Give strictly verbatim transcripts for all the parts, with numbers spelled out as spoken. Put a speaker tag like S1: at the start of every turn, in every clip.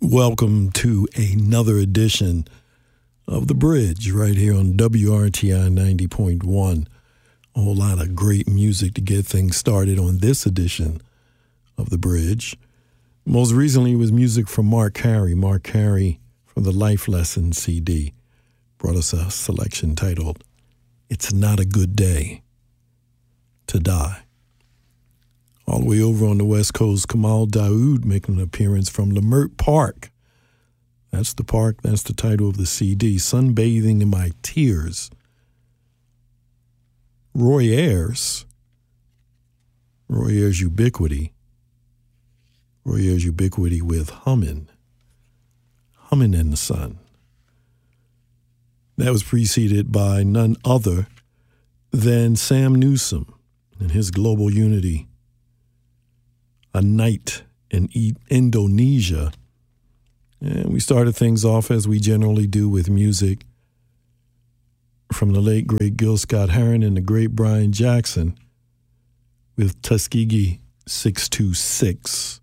S1: Welcome to another edition of The Bridge right here on W R T I ninety point one. A whole lot of great music to get things started on this edition of The Bridge. Most recently was music from Mark Carey. Mark Carey from the Life Lesson C D brought us a selection titled It's Not a Good Day to Die. All the way over on the West Coast, Kamal Daoud making an appearance from Leimert Park. That's the park, that's the title of the C D, Sunbathing in My Tears. Roy Ayers, Roy Ayers Ubiquity, Roy Ayers Ubiquity with Hummin', Hummin' in the Sun. That was preceded by none other than Sam Newsom and his Global Unity, A Night in e- Indonesia. And we started things off as we generally do with music from the late, great Gil Scott-Heron and the great Brian Jackson with Tuskegee six two six.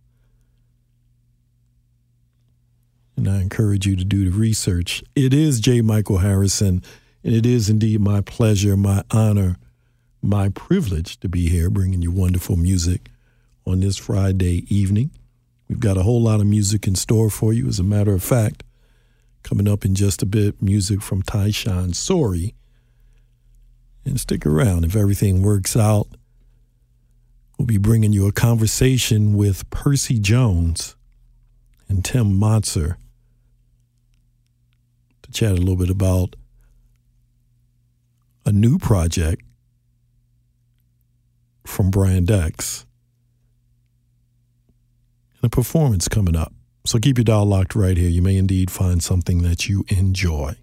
S1: And I encourage you to do the research. It is J. Michael Harrison, and it is indeed my pleasure, my honor, my privilege to be here bringing you wonderful music on this Friday evening. We've got a whole lot of music in store for you. As a matter of fact, coming up in just a bit, music from Tyshawn Sorey. And stick around. If everything works out, we'll be bringing you a conversation with Percy Jones and Tim Motzer to chat a little bit about a new project from Brand X. A performance coming up. So keep your dial locked right here. You may indeed find something that you enjoy.